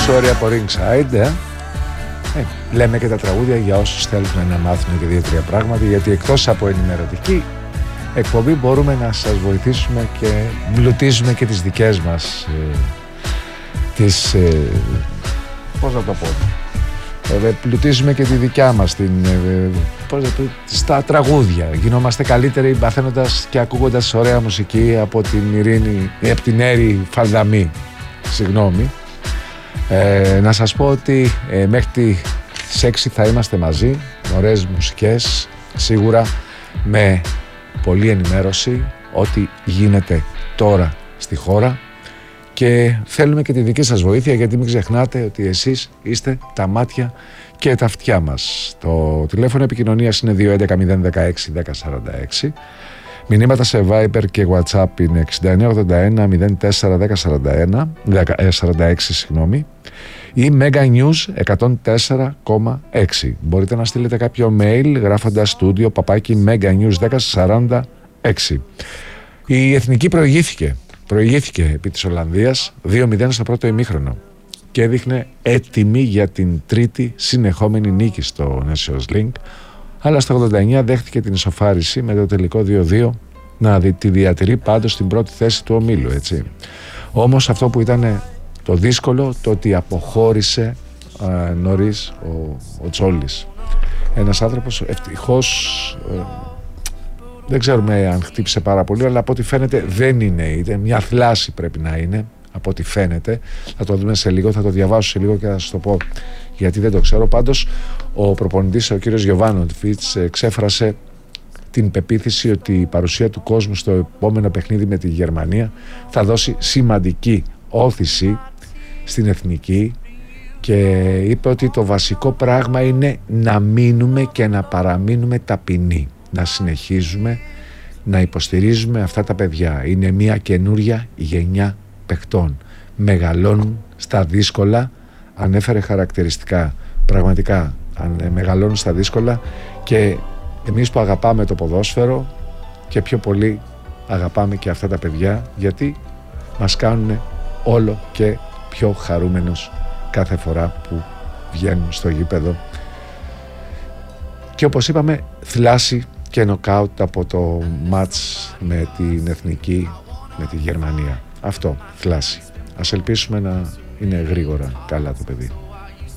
Sorry από Ringside. Λέμε και τα τραγούδια για όσους θέλουν να μάθουν και 2-3 πράγματα, γιατί εκτός από ενημερωτική εκπομπή μπορούμε να σας βοηθήσουμε και μπλουτίζουμε και τις δικές μας πώς να το πω, πλουτίζουμε και τη δικιά μας στα τραγούδια. Γινόμαστε καλύτεροι μαθαίνοντας και ακούγοντας ωραία μουσική από την Έρη Φαλδαμή. Συγγνώμη. Να σας πω ότι μέχρι τις 6 θα είμαστε μαζί, ωραίες μουσικές, σίγουρα με πολλή ενημέρωση, ό,τι γίνεται τώρα στη χώρα, και θέλουμε και τη δική σας βοήθεια, γιατί μην ξεχνάτε ότι εσείς είστε τα μάτια και τα αυτιά μας. Το τηλέφωνο επικοινωνίας είναι 211-016-1046. Μηνύματα σε Viber και WhatsApp είναι 6981-04-1046, συγγνώμη, ή Mega News 104,6. Μπορείτε να στείλετε κάποιο mail γράφοντας studio @meganews1046. Η Εθνική προηγήθηκε επί της Ολλανδίας 2-0 στο πρώτο ημίχρονο και έδειχνε έτοιμη για την τρίτη συνεχόμενη νίκη στο Nations League, αλλά στο 89 δέχτηκε την ισοφάριση με το τελικό 2-2 να τη διατηρεί πάντως στην πρώτη θέση του ομίλου, έτσι. Όμως αυτό που ήταν το δύσκολο, το ότι αποχώρησε νωρίς ο Τσόλης. Ένας άνθρωπος ευτυχώς, δεν ξέρουμε αν χτύπησε πάρα πολύ, αλλά από ό,τι φαίνεται δεν είναι μια θλάση, πρέπει να είναι, από ό,τι φαίνεται. Θα το δούμε σε λίγο, θα το διαβάσω σε λίγο και θα σας το πω γιατί δεν το ξέρω. Πάντως ο προπονητής, ο κύριος Γιοβάνοβιτς, εξέφρασε την πεποίθηση ότι η παρουσία του κόσμου στο επόμενο παιχνίδι με τη Γερμανία θα δώσει σημαντική όθηση στην εθνική, και είπε ότι το βασικό πράγμα είναι να μείνουμε και να παραμείνουμε ταπεινοί, να συνεχίζουμε να υποστηρίζουμε αυτά τα παιδιά. Είναι μια καινούρια γενιά παιχτών, μεγαλώνουν στα δύσκολα, ανέφερε χαρακτηριστικά, πραγματικά μεγαλώνουν στα δύσκολα, και εμείς που αγαπάμε το ποδόσφαιρο και πιο πολύ αγαπάμε και αυτά τα παιδιά, γιατί μας κάνουν όλο και πιο χαρούμενους κάθε φορά που βγαίνουν στο γήπεδο. Και όπως είπαμε, θλάση και νοκάουτ από το μάτς με την εθνική, με τη Γερμανία. Αυτό, θλάση. Ας ελπίσουμε να είναι γρήγορα καλά το παιδί.